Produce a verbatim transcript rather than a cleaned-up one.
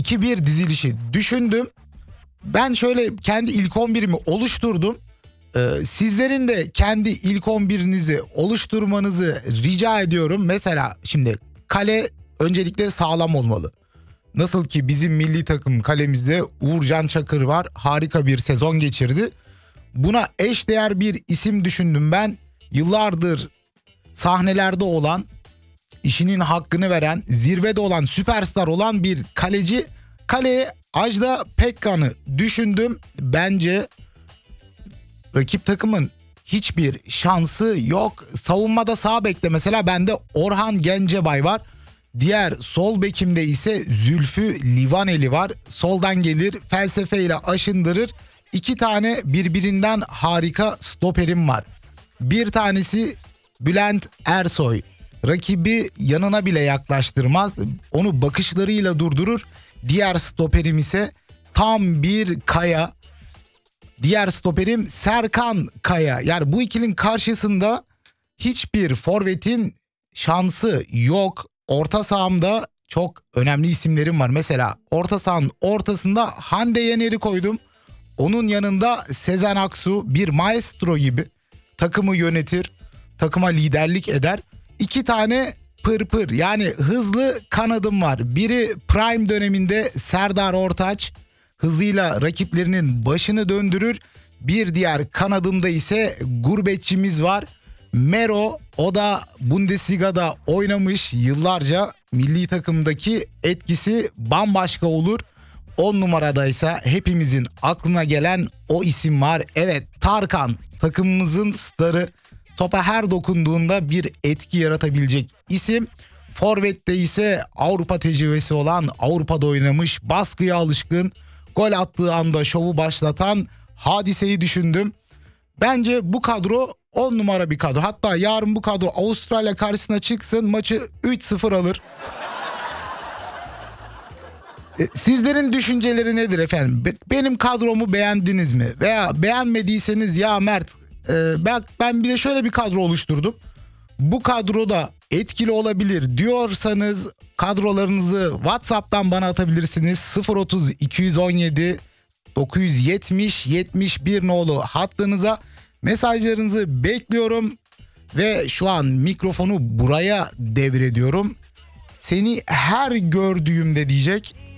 iki bir dizilişi düşündüm. Ben şöyle kendi ilk on birimi oluşturdum. Ee, sizlerin de kendi ilk on birinizi oluşturmanızı rica ediyorum. Mesela şimdi kale öncelikle sağlam olmalı. Nasıl ki bizim milli takım kalemizde Uğurcan Çakır var. Harika bir sezon geçirdi. Buna eşdeğer bir isim düşündüm ben. Yıllardır sahnelerde olan, işinin hakkını veren, zirvede olan, süperstar olan bir kaleci. Kaleye Ajda Pekkan'ı düşündüm. Bence rakip takımın hiçbir şansı yok. Savunmada sağ bekte mesela bende Orhan Gencebay var. Diğer sol bekimde ise Zülfü Livaneli var. Soldan gelir, felsefeyle aşındırır. İki tane birbirinden harika stoperim var. Bir tanesi Bülent Ersoy. Rakibi yanına bile yaklaştırmaz. Onu bakışlarıyla durdurur. Diğer stoperim ise tam bir kaya. Diğer stoperim Serkan Kaya. Yani bu ikilinin karşısında hiçbir forvetin şansı yok. Orta sahamda çok önemli isimlerim var. Mesela orta sahanın ortasında Hande Yener'i koydum. Onun yanında Sezen Aksu, bir maestro gibi takımı yönetir, takıma liderlik eder. İki tane pırpır yani hızlı kanadım var. Biri prime döneminde Serdar Ortaç, hızıyla rakiplerinin başını döndürür. Bir diğer kanadımda ise gurbetçimiz var. Mero, o da Bundesliga'da oynamış yıllarca, milli takımdaki etkisi bambaşka olur. on numaradaysa hepimizin aklına gelen o isim var. Evet, Tarkan, takımımızın starı, topa her dokunduğunda bir etki yaratabilecek isim. Forvet'te ise Avrupa tecrübesi olan, Avrupa'da oynamış, baskıya alışkın, gol attığı anda şovu başlatan Hadise'yi düşündüm. Bence bu kadro on numara bir kadro. Hatta yarın bu kadro Avustralya karşısına çıksın, maçı üç sıfır alır. Sizlerin düşünceleri nedir efendim? Benim kadromu beğendiniz mi? Veya beğenmediyseniz ya Mert ben, ben bir de şöyle bir kadro oluşturdum. Bu kadroda etkili olabilir diyorsanız kadrolarınızı WhatsApp'tan bana atabilirsiniz. sıfır otuz iki on yedi dokuz yetmiş yetmiş bir nolu hattınıza mesajlarınızı bekliyorum. Ve şu an mikrofonu buraya devrediyorum. Seni her gördüğümde diyecek